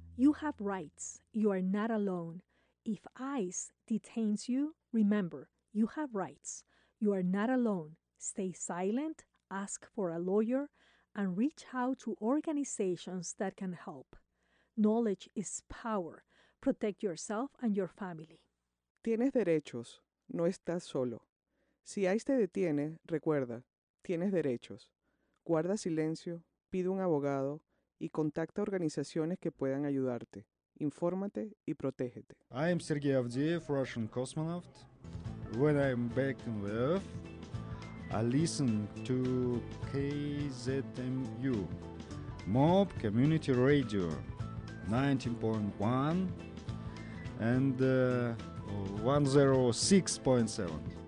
You have rights. You are not alone. If ICE detains you, remember, you have rights. You are not alone. Stay silent, ask for a lawyer, and reach out to organizations that can help. Knowledge is power. Protect yourself and your family. Tienes derechos, no estás solo. Si ICE te detiene, recuerda, tienes derechos. Guarda silencio, pide un abogado y contacta organizaciones que puedan ayudarte. Infórmate y protégete. I am Sergei Avdeyev, Russian cosmonaut. When I'm back on the Earth, I listen to KZMU, Mob Community Radio 19.1 and 106.7.